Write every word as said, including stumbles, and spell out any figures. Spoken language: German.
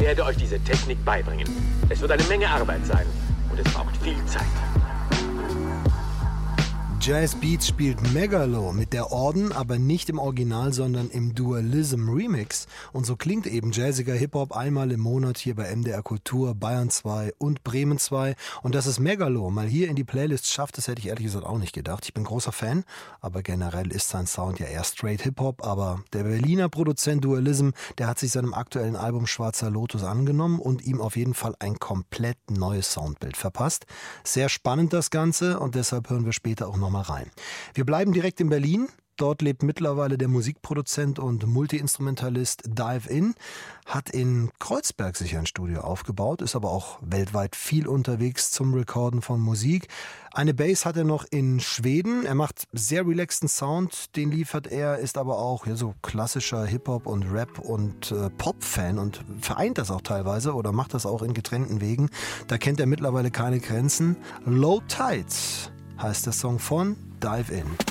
werde euch diese Technik beibringen. Es wird eine Menge Arbeit sein und es braucht viel Zeit. Jazz Beats spielt Megalo mit der Orden, aber nicht im Original, sondern im Dualism Remix. Und so klingt eben jazziger Hip-Hop einmal im Monat hier bei M D R Kultur, Bayern zwei und Bremen zwei. Und dass es Megalo mal hier in die Playlist schafft, das hätte ich ehrlich gesagt auch nicht gedacht. Ich bin großer Fan, aber generell ist sein Sound ja eher straight Hip-Hop. Aber der Berliner Produzent Dualism, der hat sich seinem aktuellen Album Schwarzer Lotus angenommen und ihm auf jeden Fall ein komplett neues Soundbild verpasst. Sehr spannend das Ganze und deshalb hören wir später auch noch mal rein. Wir bleiben direkt in Berlin. Dort lebt mittlerweile der Musikproduzent und Multiinstrumentalist Dive In, hat in Kreuzberg sich ein Studio aufgebaut, ist aber auch weltweit viel unterwegs zum Recorden von Musik. Eine Bass hat er noch in Schweden. Er macht sehr relaxten Sound, den liefert er, ist aber auch ja, so klassischer Hip-Hop und Rap und äh, Pop-Fan und vereint das auch teilweise oder macht das auch in getrennten Wegen. Da kennt er mittlerweile keine Grenzen. Low Tide heißt der Song von Dive In.